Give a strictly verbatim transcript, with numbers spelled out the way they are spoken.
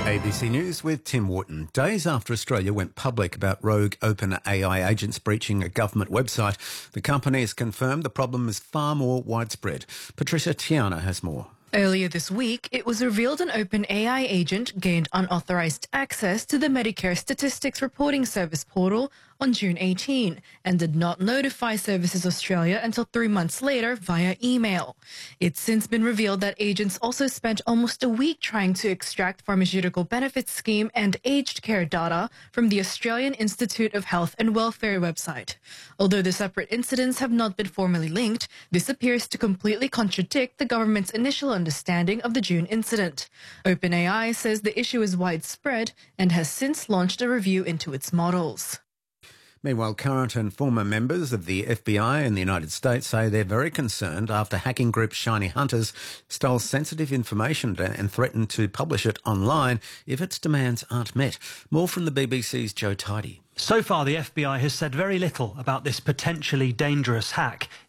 A B C News with Tim Wharton. Days after Australia went public about rogue OpenAI agents breaching a government website, the company has confirmed the problem is far more widespread. Patricia Tiana has more. Earlier this week, it was revealed an OpenAI agent gained unauthorized access to the Medicare Statistics Reporting Service portal on June eighteenth and did not notify Services Australia until three months later via email. It's since been revealed that agents also spent almost a week trying to extract pharmaceutical benefits scheme and aged care data from the Australian Institute of Health and Welfare website. Although the separate incidents have not been formally linked, this appears to completely contradict the government's initial understanding of the June incident. OpenAI says the issue is widespread and has since launched a review into its models. Meanwhile, current and former members of the F B I in the United States say they're very concerned after hacking group Shiny Hunters stole sensitive information and threatened to publish it online if its demands aren't met. More from the B B C's Joe Tidy. So far, the F B I has said very little about this potentially dangerous hack.